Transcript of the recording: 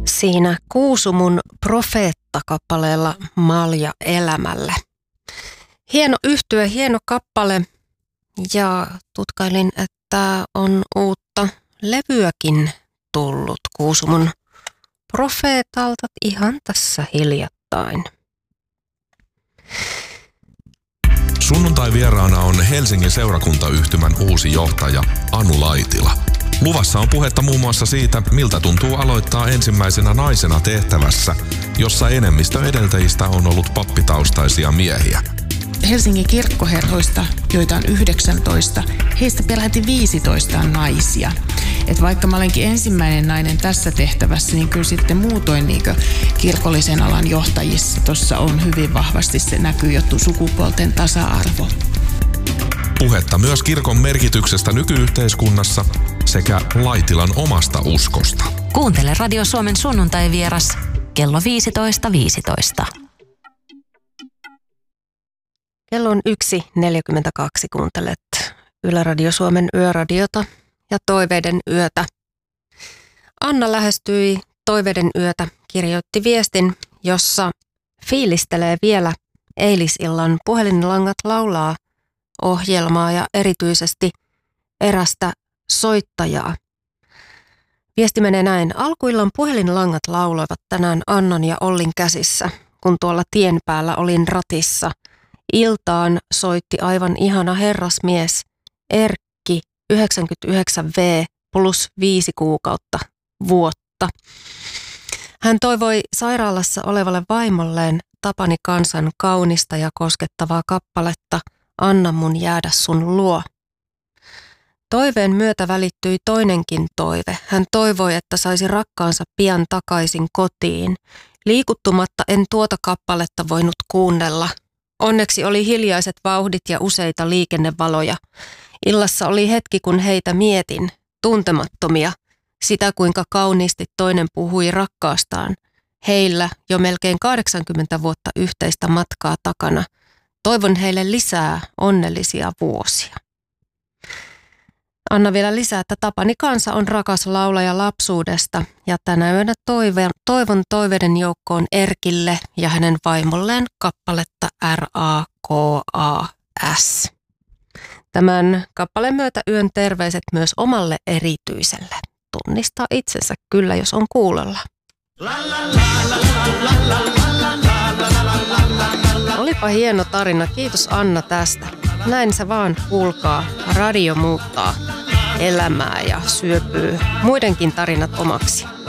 Siinä Kuusumun Profeetta-kappaleella Malja elämälle. Hieno yhtye, hieno kappale ja tutkailin, että on uutta levyäkin tullut Kuusumun Profeetalta ihan tässä hiljattain. Sunnuntai vieraana on Helsingin seurakuntayhtymän uusi johtaja Anu Laitila. Luvassa on puhetta muun muassa siitä, miltä tuntuu aloittaa ensimmäisenä naisena tehtävässä, jossa enemmistö edeltäjistä on ollut pappitaustaisia miehiä. Helsingin kirkkoherroista, joita on 19, heistä peräti 15 on naisia. Et vaikka mä olenkin ensimmäinen nainen tässä tehtävässä, niin kyllä sitten muutoin niin kirkollisen alan johtajissa tuossa on hyvin vahvasti se näkyy jo sukupuolten tasa-arvo. Puhetta myös kirkon merkityksestä nykyyhteiskunnassa sekä Laitilan omasta uskosta. Kuuntele Radio Suomen sunnuntai-vieras kello 15.15. Kello on 1.42, kuuntelet Yle Radio Suomen yöradiota ja Toiveiden yötä. Anna lähestyi Toiveiden yötä, kirjoitti viestin, jossa fiilistelee vielä eilisillan Puhelinlangat laulaa ohjelmaa ja erityisesti erästä soittajaa. Viesti menee näin. Alkuillan Puhelinlangat lauloivat tänään Annan ja Ollin käsissä, kun tuolla tien päällä olin ratissa. Iltaan soitti aivan ihana herrasmies Erkki 99V plus 5 kuukautta vuotta. Hän toivoi sairaalassa olevalle vaimolleen Tapani Kansan kaunista ja koskettavaa kappaletta Anna mun jäädä sun luo. Toiveen myötä välittyi toinenkin toive. Hän toivoi, että saisi rakkaansa pian takaisin kotiin. Liikuttumatta en tuota kappaletta voinut kuunnella. Onneksi oli hiljaiset vauhdit ja useita liikennevaloja. Illassa oli hetki, kun heitä mietin, tuntemattomia, sitä kuinka kauniisti toinen puhui rakkaastaan. Heillä jo melkein 80 vuotta yhteistä matkaa takana. Toivon heille lisää onnellisia vuosia. Anna vielä lisää, että Tapani Kansa on rakas laulaja lapsuudesta ja tänä yönä toivon toiveiden joukkoon Erkille ja hänen vaimolleen kappaletta RAKAS. Tämän kappaleen myötä yön terveiset myös omalle erityiselle. Tunnistaa itsensä kyllä, jos on kuulolla. Olipa hieno tarina. Kiitos Anna tästä. Näin se vaan, kuulkaa. Radio muuttaa elämää ja syöpyy muidenkin tarinat omaksi.